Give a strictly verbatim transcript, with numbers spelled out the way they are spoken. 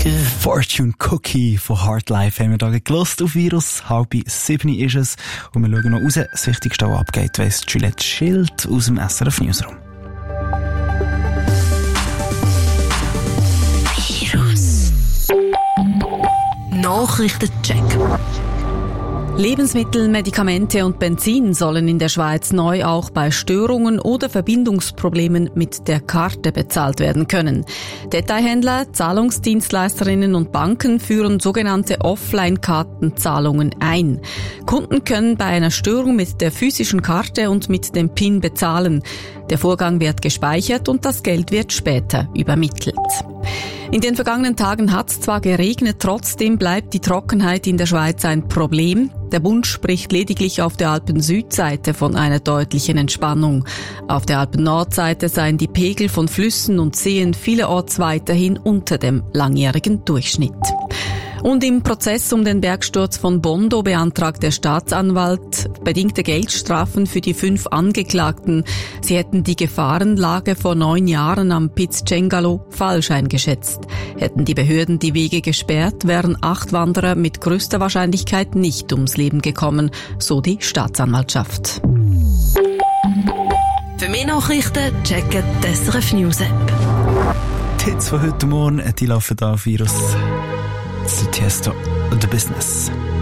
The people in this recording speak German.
Morgen. Fortune Cookie von Hardlife haben wir da gelost auf Virus. Halb sieben ist es. Und wir schauen noch raus. Das Wichtigste, was abgeht, weiss Juliette Schild aus dem S R F Newsroom. Virus. Nachrichtencheck. Lebensmittel, Medikamente und Benzin sollen in der Schweiz neu auch bei Störungen oder Verbindungsproblemen mit der Karte bezahlt werden können. Detailhändler, Zahlungsdienstleisterinnen und Banken führen sogenannte Offline-Kartenzahlungen ein. Kunden können bei einer Störung mit der physischen Karte und mit dem PIN bezahlen. Der Vorgang wird gespeichert und das Geld wird später übermittelt. In den vergangenen Tagen hat es zwar geregnet, trotzdem bleibt die Trockenheit in der Schweiz ein Problem. Der Bund spricht lediglich auf der Alpen-Südseite von einer deutlichen Entspannung. Auf der Alpen-Nordseite seien die Pegel von Flüssen und Seen vielerorts weiterhin unter dem langjährigen Durchschnitt. Und im Prozess um den Bergsturz von Bondo beantragt der Staatsanwalt bedingte Geldstrafen für die fünf Angeklagten. Sie hätten die Gefahrenlage vor neun Jahren am Piz Cengalo falsch eingeschätzt. Hätten die Behörden die Wege gesperrt, wären acht Wanderer mit größter Wahrscheinlichkeit nicht ums Leben gekommen, so die Staatsanwaltschaft. Für mehr Nachrichten checken die S R F News App. Die Hits von heute Morgen, die laufen da auf Virus. Das ist Tiesto und The Business.